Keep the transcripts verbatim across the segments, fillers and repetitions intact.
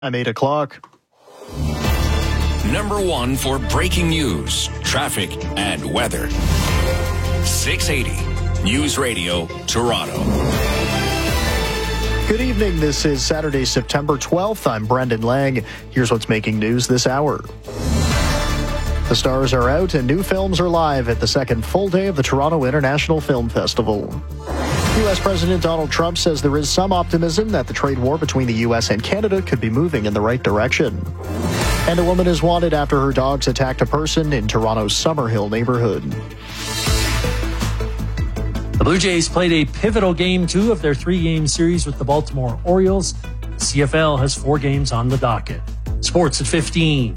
I'm eight o'clock. Number one for breaking news, traffic, and weather. six eighty News Radio, Toronto. Good evening. This is Saturday, September twelfth. I'm Brendan Lang. Here's what's making news this hour. The stars are out and new films are live at the second full day of the Toronto International Film Festival. U S President Donald Trump says there is some optimism that the trade war between the U S and Canada could be moving in the right direction. And a woman is wanted after her dogs attacked a person in Toronto's Summerhill neighborhood. The Blue Jays played a pivotal game two of their three-game series with the Baltimore Orioles. The C F L has four games on the docket. Sports at fifteen.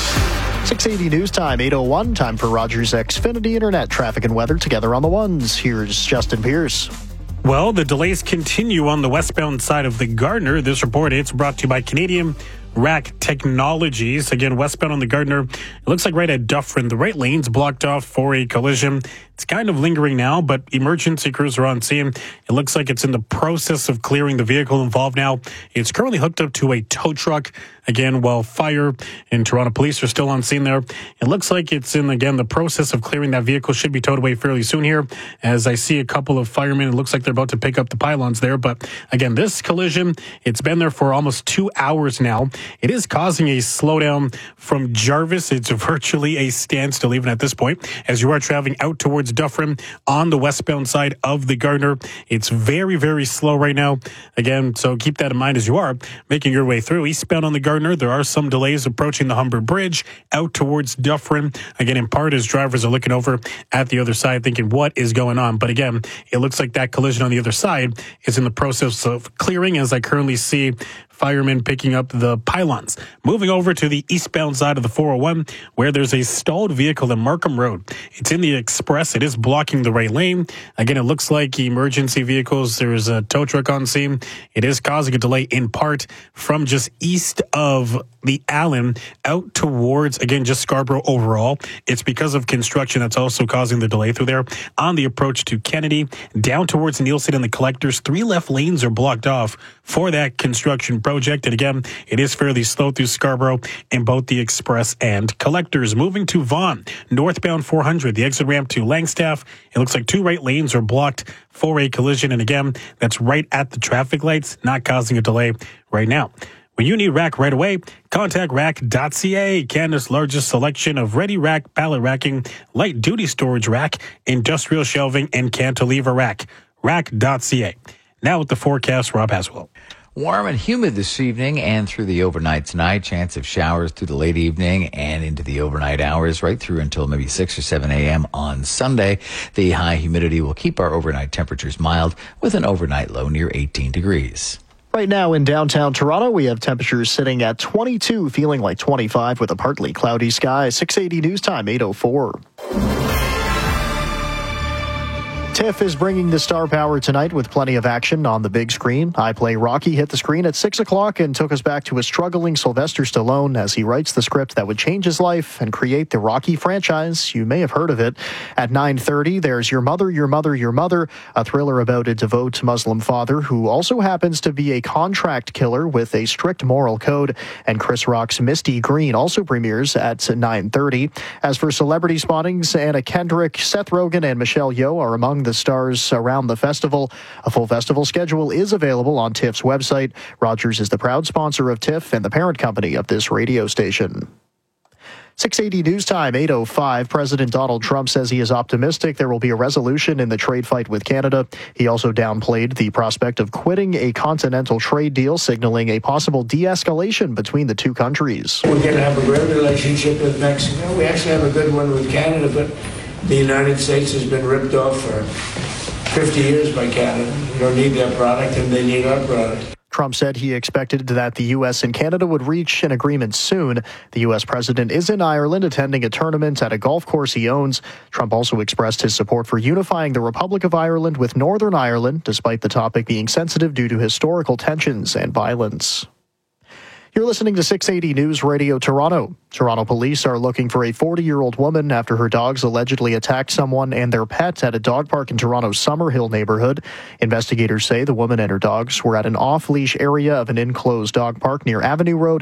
six eighty News Time, eight oh one. Time for Rogers Xfinity Internet traffic and weather together on the ones. Here's Justin Pierce. Well, the delays continue on the westbound side of the Gardiner. This report, it's brought to you by Canadian Rack Technologies. Again, westbound on the Gardiner, it looks like right at Dufferin. The right lane's blocked off for a collision. It's kind of lingering now, but emergency crews are on scene. It looks like it's in the process of clearing the vehicle involved now. It's currently hooked up to a tow truck. Again, while fire and Toronto police are still on scene there, it looks like it's in, again, the process of clearing that vehicle. Should be towed away fairly soon here. As I see a couple of firemen, it looks like they're about to pick up the pylons there. But again, this collision, it's been there for almost two hours now. It is causing a slowdown from Jarvis. It's virtually a standstill even at this point as you are traveling out towards Dufferin on the westbound side of the Gardiner. It's very, very slow right now. Again, so keep that in mind as you are making your way through. Eastbound on the Gardiner, there are some delays approaching the Humber Bridge out towards Dufferin. Again, in part as drivers are looking over at the other side thinking, what is going on? But again, it looks like that collision on the other side is in the process of clearing as I currently see firemen picking up the pylons. Moving over to the eastbound side of the four oh one, where there's a stalled vehicle in Markham Road. It's in the express. It is blocking the right lane. Again, it looks like emergency vehicles. There's a tow truck on scene. It is causing a delay in part from just east of the Allen out towards, again, just Scarborough overall. It's because of construction that's also causing the delay through there. On the approach to Kennedy, down towards Nielsen and the collectors, three left lanes are blocked off for that construction project. And again, it is fairly slow through Scarborough in both the express and collectors. Moving to Vaughan, northbound four hundred, the exit ramp to Langstaff. It looks like two right lanes are blocked for a collision. And again, that's right at the traffic lights, not causing a delay right now. When you need rack right away, contact rack dot c a, Canada's largest selection of ready rack, pallet racking, light duty storage rack, industrial shelving, and cantilever rack. rack dot c a. Now with the forecast, Rob Haswell. Warm and humid this evening and through the overnight tonight. Chance of showers through the late evening and into the overnight hours, right through until maybe six or seven a.m. on Sunday. The high humidity will keep our overnight temperatures mild with an overnight low near eighteen degrees. Right now in downtown Toronto, we have temperatures sitting at twenty-two, feeling like twenty-five with a partly cloudy sky. six eighty News Time, eight oh four. TIFF is bringing the star power tonight with plenty of action on the big screen. iPlay Rocky hit the screen at six o'clock and took us back to a struggling Sylvester Stallone as he writes the script that would change his life and create the Rocky franchise. You may have heard of it. At nine thirty, there's Your Mother, Your Mother, Your Mother, a thriller about a devout Muslim father who also happens to be a contract killer with a strict moral code. And Chris Rock's Misty Green also premieres at nine thirty. As for celebrity spottings, Anna Kendrick, Seth Rogen, and Michelle Yeoh are among the stars around the festival. A full festival schedule is available on TIFF's website. Rogers is the proud sponsor of TIFF and the parent company of this radio station. six eighty News Time, eight oh five. President Donald Trump says he is optimistic there will be a resolution in the trade fight with Canada. He also downplayed the prospect of quitting a continental trade deal, signaling a possible de-escalation between the two countries. We're going to have a great relationship with Mexico. We actually have a good one with Canada, but the United States has been ripped off for fifty years by Canada. We don't need their product, and they need our product. Trump said he expected that the U S and Canada would reach an agreement soon. The U S president is in Ireland attending a tournament at a golf course he owns. Trump also expressed his support for unifying the Republic of Ireland with Northern Ireland, despite the topic being sensitive due to historical tensions and violence. You're listening to six eighty News Radio Toronto. Toronto police are looking for a forty-year-old woman after her dogs allegedly attacked someone and their pet at a dog park in Toronto's Summerhill neighborhood. Investigators say the woman and her dogs were at an off-leash area of an enclosed dog park near Avenue Road